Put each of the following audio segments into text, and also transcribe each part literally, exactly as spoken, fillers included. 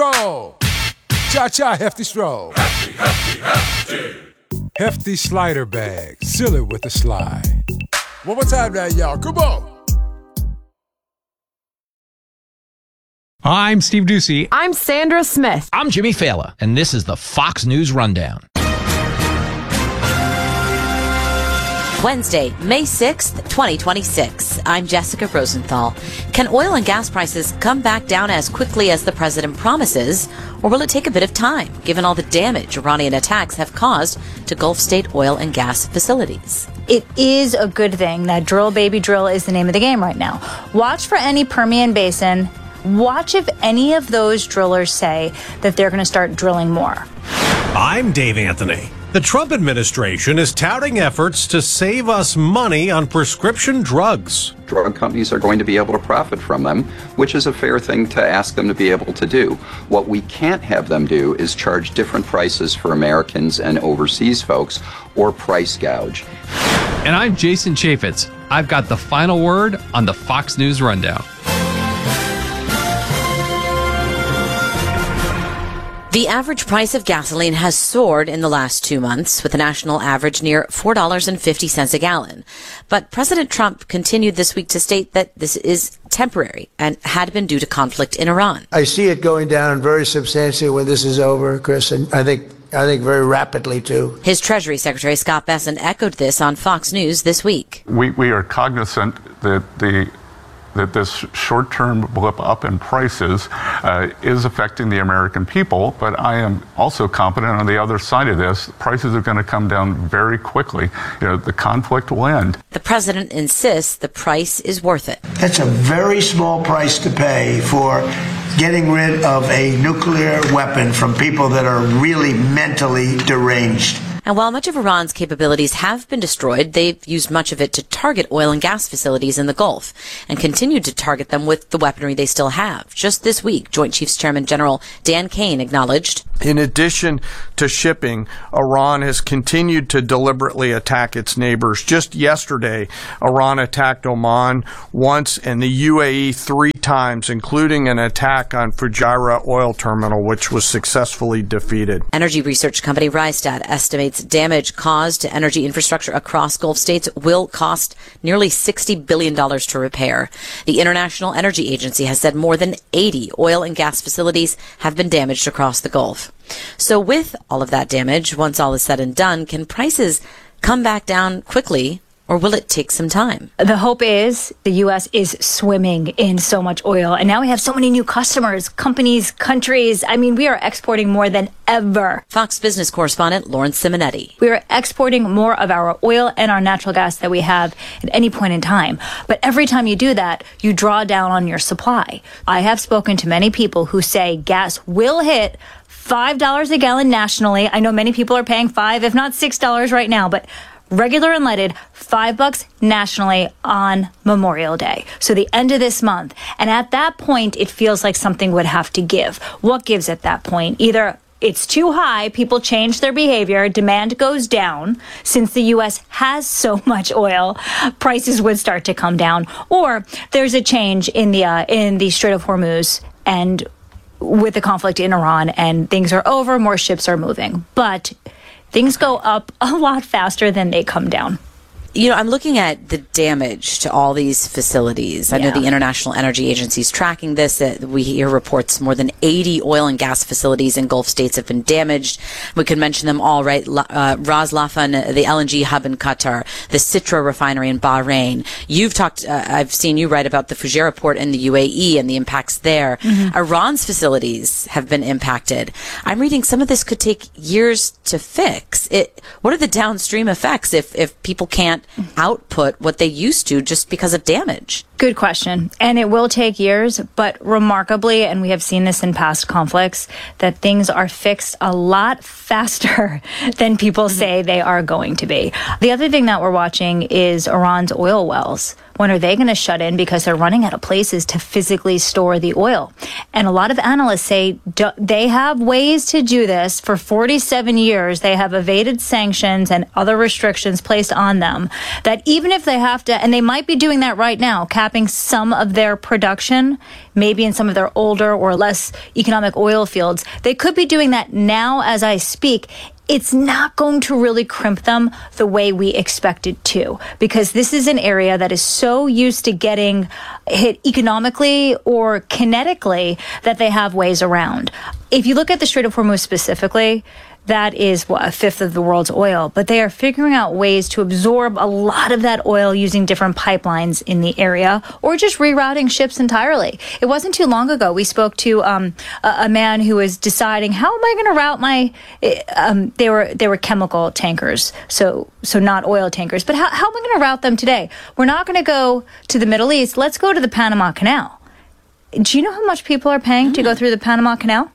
stroll. Cha-cha, hefty stroll. Hefty, hefty, hefty. Hefty slider bag. Seal it with a slide. One more time now, y'all. Come on. I'm Steve Ducey. I'm Sandra Smith. I'm Jimmy Fallon, and this is the Fox News Rundown. Wednesday, May sixth, twenty twenty-six. I'm Jessica Rosenthal. Can oil and gas prices come back down as quickly as the president promises, or will it take a bit of time, given all the damage Iranian attacks have caused to Gulf state oil and gas facilities? It is a good thing that drill, baby, drill is the name of the game right now. Watch for any Permian Basin. Watch if any of those drillers say that they're going to start drilling more. I'm Dave Anthony. The Trump administration is touting efforts to save us money on prescription drugs. Drug companies are going to be able to profit from them, which is a fair thing to ask them to be able to do. What we can't have them do is charge different prices for Americans and overseas folks or price gouge. And I'm Jason Chaffetz. I've got the final word on the Fox News Rundown. The average price of gasoline has soared in the last two months, with a national average near four dollars and fifty cents a gallon. But President Trump continued this week to state that this is temporary and had been due to conflict in Iran. I see it going down very substantially when this is over, Chris, and I think I think very rapidly, too. His Treasury Secretary Scott Bessent echoed this on Fox News this week. We, we are cognizant that the that this short-term blip up in prices uh, is affecting the American people, but I am also confident on the other side of this, prices are going to come down very quickly. You know, the conflict will end. The president insists the price is worth it. That's a very small price to pay for getting rid of a nuclear weapon from people that are really mentally deranged. And while much of Iran's capabilities have been destroyed, they've used much of it to target oil and gas facilities in the Gulf and continued to target them with the weaponry they still have. Just this week, Joint Chiefs Chairman General Dan Kane acknowledged, in addition to shipping, Iran has continued to deliberately attack its neighbors. Just yesterday, Iran attacked Oman once and the U A E three times, including an attack on Fujairah oil terminal, which was successfully defeated. Energy research company Rystad estimates damage caused to energy infrastructure across Gulf states will cost nearly sixty billion dollars to repair. The International Energy Agency has said more than eighty oil and gas facilities have been damaged across the Gulf. So with all of that damage, once all is said and done, can prices come back down quickly, or will it take some time? The hope is the U S is swimming in so much oil. And now we have so many new customers, companies, countries. I mean, we are exporting more than ever. Fox Business correspondent Lawrence Simonetti. We are exporting more of our oil and our natural gas that we have at any point in time. But every time you do that, you draw down on your supply. I have spoken to many people who say gas will hit five dollars a gallon nationally. I know many people are paying five, if not six dollars right now, but regular and leaded, five bucks nationally on Memorial Day. So the end of this month. And at that point, it feels like something would have to give. What gives at that point? Either it's too high, people change their behavior, demand goes down. Since the U S has so much oil, prices would start to come down. Or there's a change in the uh, in the Strait of Hormuz, and with the conflict in Iran, and things are over, more ships are moving. But things go up a lot faster than they come down. You know, I'm looking at the damage to all these facilities. I Yeah. know the International Energy Agency is tracking this. Uh, we hear reports more than eighty oil and gas facilities in Gulf states have been damaged. We could mention them all, right? Uh, Ras Laffan, the L N G hub in Qatar, the Citra refinery in Bahrain. You've talked, uh, I've seen you write about the Fujairah port in the U A E and the impacts there. Mm-hmm. Iran's facilities have been impacted. I'm reading some of this could take years to fix. It. What are the downstream effects if, if people can't output what they used to just because of damage? Good question. And it will take years, but remarkably, and we have seen this in past conflicts, that things are fixed a lot faster than people say they are going to be. The other thing that we're watching is Iran's oil wells. When are they going to shut in because they're running out of places to physically store the oil? And a lot of analysts say do, they have ways to do this. For forty-seven years, they have evaded sanctions and other restrictions placed on them, that even if they have to, and they might be doing that right now, capping some of their production, maybe in some of their older or less economic oil fields, they could be doing that now as I speak. It's not going to really crimp them the way we expect it to, because this is an area that is so used to getting hit economically or kinetically that they have ways around. If you look at the Strait of Hormuz specifically, that is what, a fifth of the world's oil, but they are figuring out ways to absorb a lot of that oil using different pipelines in the area, or just rerouting ships entirely. It wasn't too long ago we spoke to um, a, a man who was deciding, how am I going to route my? Um, they were they were chemical tankers, so so not oil tankers. But how, how am I going to route them today? We're not going to go to the Middle East. Let's go to the Panama Canal. Do you know how much people are paying mm. to go through the Panama Canal?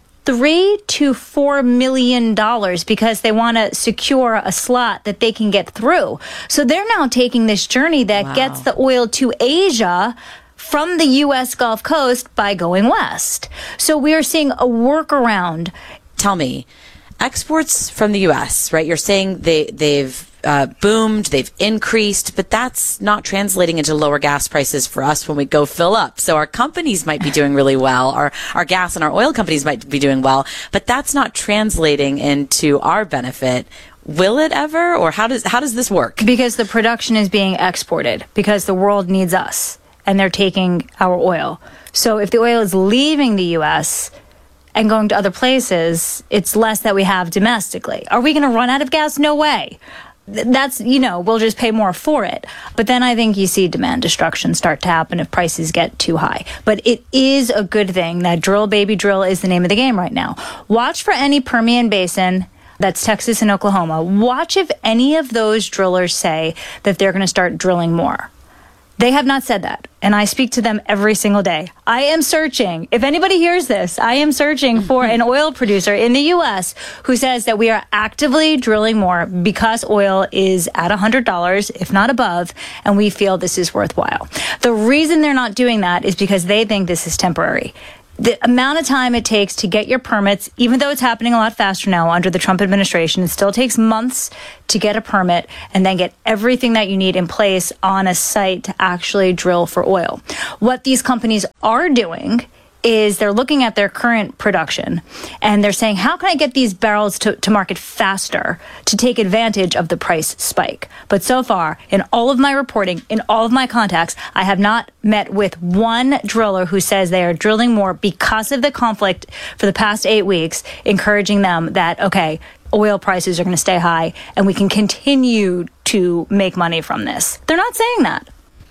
Three to four million dollars, because they want to secure a slot that they can get through. So they're now taking this journey that wow. gets the oil to Asia from the U S Gulf Coast by going west. So we are seeing a workaround. Tell me, exports from the U S, right? You're saying they they've Uh, boomed, they've increased, but that's not translating into lower gas prices for us when we go fill up. So our companies might be doing really well, our, our gas and our oil companies might be doing well, but that's not translating into our benefit. Will it ever? Or how does, how does this work? Because the production is being exported, because the world needs us, and they're taking our oil. So if the oil is leaving the U S and going to other places, it's less that we have domestically. Are we going to run out of gas? No way. That's, you know, we'll just pay more for it. But then I think you see demand destruction start to happen if prices get too high. But it is a good thing that drill, baby, drill is the name of the game right now. Watch for any Permian Basin, that's Texas and Oklahoma. Watch if any of those drillers say that they're going to start drilling more. They have not said that, and I speak to them every single day. I am searching. If anybody hears this, I am searching for an oil producer in the U S who says that we are actively drilling more because oil is at one hundred dollars, if not above, and we feel this is worthwhile. The reason they're not doing that is because they think this is temporary. The amount of time it takes to get your permits, even though it's happening a lot faster now under the Trump administration, it still takes months to get a permit and then get everything that you need in place on a site to actually drill for oil. What these companies are doing is they're looking at their current production and they're saying, how can I get these barrels to, to market faster to take advantage of the price spike? But so far, in all of my reporting, in all of my contacts, I have not met with one driller who says they are drilling more because of the conflict for the past eight weeks, encouraging them that, okay, oil prices are going to stay high and we can continue to make money from this. They're not saying that.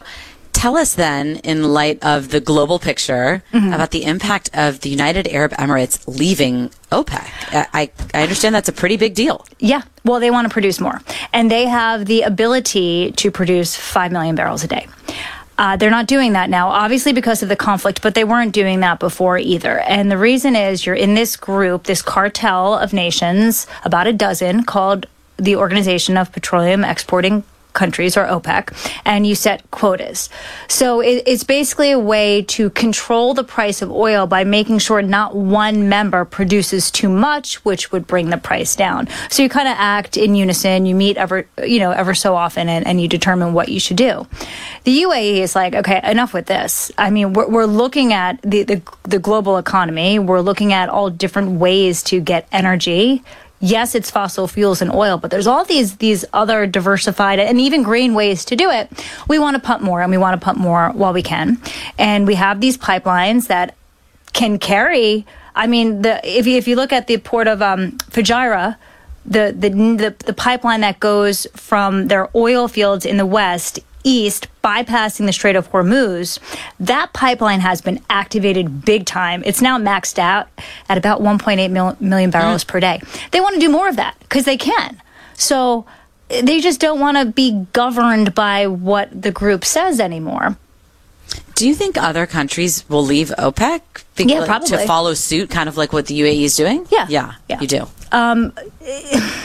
Tell us then, in light of the global picture, mm-hmm. about the impact of the United Arab Emirates leaving OPEC. I, I understand that's a pretty big deal. Yeah. Well, they want to produce more. And they have the ability to produce five million barrels a day. Uh, they're not doing that now, obviously because of the conflict, but they weren't doing that before either. And the reason is you're in this group, this cartel of nations, about a dozen, called the Organization of Petroleum Exporting Countries, or OPEC, and you set quotas. So it, it's basically a way to control the price of oil by making sure not one member produces too much, which would bring the price down. So you kind of act in unison. You meet ever, you know, ever so often, and, and you determine what you should do. The U A E is like, okay, enough with this. I mean, we're, we're looking at the, the the global economy. We're looking at all different ways to get energy. Yes, it's fossil fuels and oil, but there's all these these other diversified and even green ways to do it. We want to pump more, and we want to pump more while we can. And we have these pipelines that can carry, I mean, the if you, if you look at the port of um, Fujairah, the, the, the, the pipeline that goes from their oil fields in the west east, bypassing the Strait of Hormuz, that pipeline has been activated big time. It's now maxed out at about one point eight mil- million barrels mm. per day. They want to do more of that because they can. So they just don't want to be governed by what the group says anymore. Do you think other countries will leave OPEC because, yeah, probably. to follow suit, kind of like what the U A E is doing? Yeah. Yeah, yeah. you do. Um,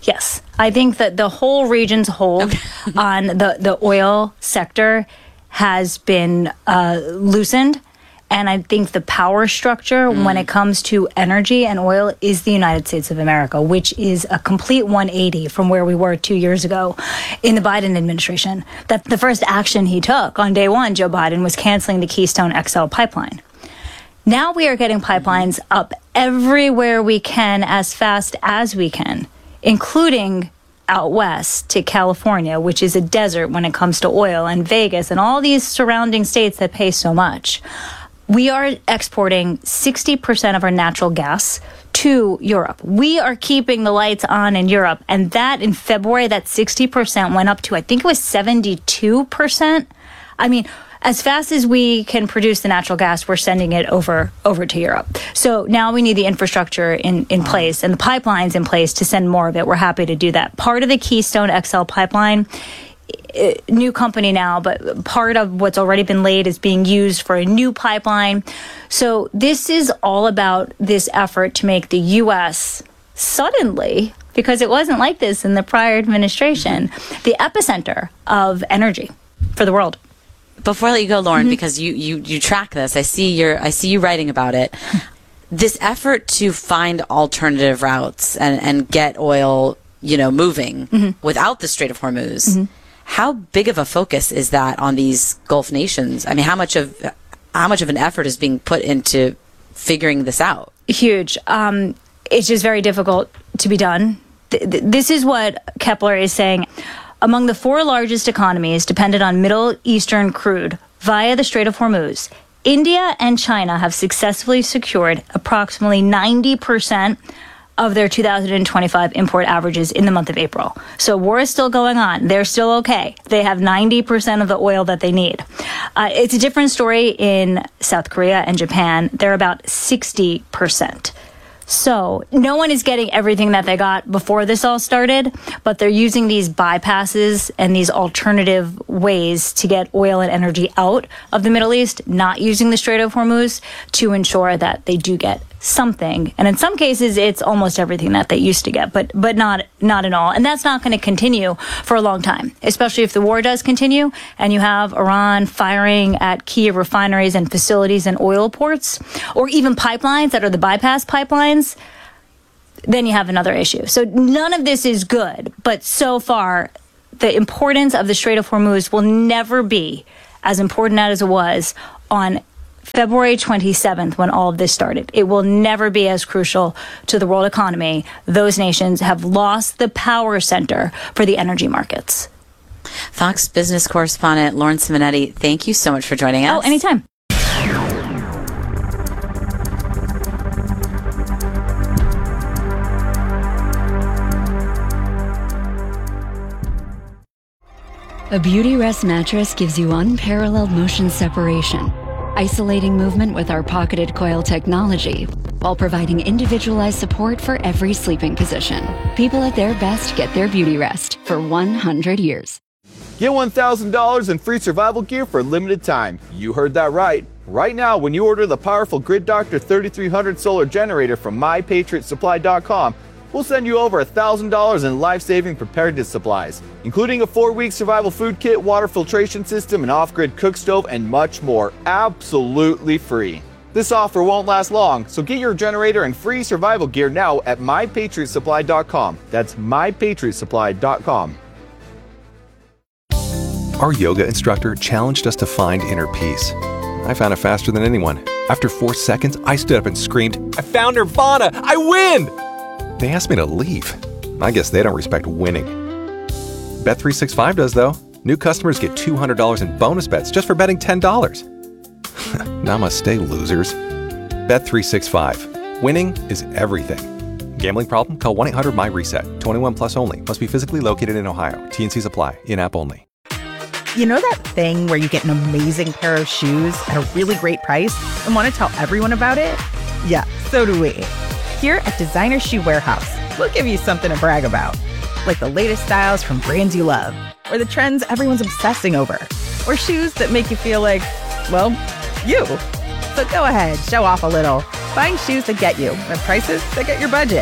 Yes. I think that the whole region's hold okay. on the, the oil sector has been uh, loosened. And I think the power structure mm. when it comes to energy and oil is the United States of America, which is a complete one eighty from where we were two years ago in the Biden administration. That the first action he took on day one, Joe Biden, was canceling the Keystone X L pipeline. Now we are getting pipelines up everywhere we can as fast as we can, including out west to California, which is a desert when it comes to oil, and Vegas and all these surrounding states that pay so much. We are exporting sixty percent of our natural gas to Europe. We are keeping the lights on in Europe. And that in February, that sixty percent went up to, I think it was seventy-two percent. I mean, as fast as we can produce the natural gas, we're sending it over over to Europe. So now we need the infrastructure in, in place and the pipelines in place to send more of it. We're happy to do that. Part of the Keystone X L pipeline, new company now, but part of what's already been laid is being used for a new pipeline. So this is all about this effort to make the U S suddenly, because it wasn't like this in the prior administration, the epicenter of energy for the world. Before I let you go, Lauren, mm-hmm. because you, you, you track this, I see your I see you writing about it. This effort to find alternative routes and, and get oil, you know, moving mm-hmm. without the Strait of Hormuz. Mm-hmm. How big of a focus is that on these Gulf nations? I mean, how much of how much of an effort is being put into figuring this out? Huge. Um, it's just very difficult to be done. Th- th- this is what Kepler is saying. Among the four largest economies dependent on Middle Eastern crude via the Strait of Hormuz, India and China have successfully secured approximately ninety percent of their two thousand twenty-five import averages in the month of April. So war is still going on. They're still okay. They have ninety percent of the oil that they need. Uh, it's a different story in South Korea and Japan. They're about sixty percent. So no one is getting everything that they got before this all started, but they're using these bypasses and these alternative ways to get oil and energy out of the Middle East, not using the Strait of Hormuz, to ensure that they do get something. And in some cases, it's almost everything that they used to get, but but not not in all. And that's not going to continue for a long time, especially if the war does continue and you have Iran firing at key refineries and facilities and oil ports, or even pipelines that are the bypass pipelines. Then you have another issue. So none of this is good. But so far, the importance of the Strait of Hormuz will never be as important as it was on February twenty-seventh, when all of this started. It will never be as crucial to the world economy. Those nations have lost the power center for the energy markets. Fox business correspondent Lauren Simonetti, thank you so much for joining us. Oh, anytime. A Beautyrest mattress gives you unparalleled motion separation, isolating movement with our pocketed coil technology, while providing individualized support for every sleeping position. People at their best get their Beautyrest for one hundred years. Get one thousand dollars in free survival gear for a limited time. You heard that right. Right now, when you order the powerful Grid Doctor thirty-three hundred solar generator from my patriot supply dot com, we'll send you over one thousand dollars in life-saving preparedness supplies, including a four-week survival food kit, water filtration system, an off-grid cook stove, and much more, absolutely free. This offer won't last long, so get your generator and free survival gear now at my patriot supply dot com. That's my patriot supply dot com. Our yoga instructor challenged us to find inner peace. I found it faster than anyone. After four seconds, I stood up and screamed, "I found Nirvana! I win!" They asked me to leave. I guess they don't respect winning. Bet three sixty-five does, though. New customers get two hundred dollars in bonus bets just for betting ten dollars. Namaste, losers. Bet three sixty-five. Winning is everything. Gambling problem? Call one eight hundred my reset. twenty-one plus only. Must be physically located in Ohio. T and Cs apply. In-app only. You know that thing where you get an amazing pair of shoes at a really great price and want to tell everyone about it? Yeah, so do we. Here at Designer Shoe Warehouse, we'll give you something to brag about. Like the latest styles from brands you love, or the trends everyone's obsessing over, or shoes that make you feel like, well, you. So go ahead, show off a little. Find shoes that get you at prices that get your budget.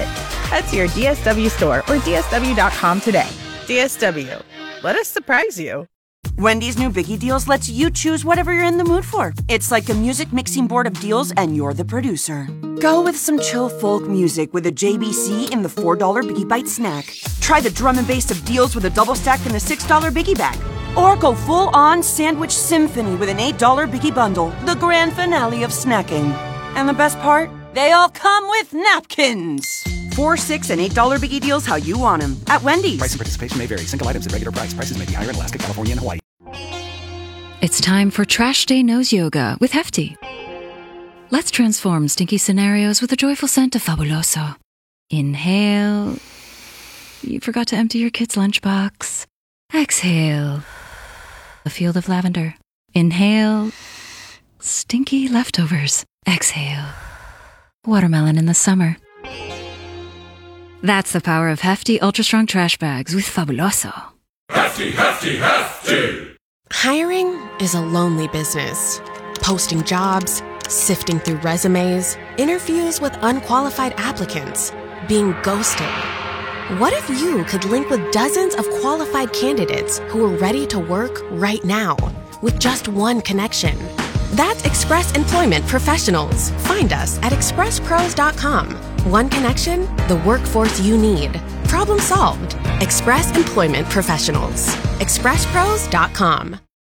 Head to your D S W store or D S W dot com today. D S W. Let us surprise you. Wendy's new Biggie Deals lets you choose whatever you're in the mood for. It's like a music mixing board of deals, and you're the producer. Go with some chill folk music with a J B C in the four dollar Biggie Bite snack. Try the drum and bass of deals with a double stack in the six dollar Biggie Bag. Or go full-on sandwich symphony with an eight dollar Biggie Bundle, the grand finale of snacking. And the best part? They all come with napkins. Four, six, and eight dollar Biggie Deals how you want them at Wendy's. Price and participation may vary. Single items at regular price. Prices may be higher in Alaska, California, and Hawaii. It's time for Trash Day Nose Yoga with Hefty. Let's transform stinky scenarios with a joyful scent of Fabuloso. Inhale. You forgot to empty your kid's lunchbox. Exhale. A field of lavender. Inhale. Stinky leftovers. Exhale. Watermelon in the summer. That's the power of Hefty Ultra Strong Trash Bags with Fabuloso. Hefty, hefty, hefty! Hiring is a lonely business. Posting jobs, sifting through resumes, interviews with unqualified applicants, being ghosted. What if you could link with dozens of qualified candidates who are ready to work right now with just one connection? That's Express Employment Professionals. Find us at express pros dot com. One connection, the workforce you need. Problem solved. Express Employment Professionals. express pros dot com.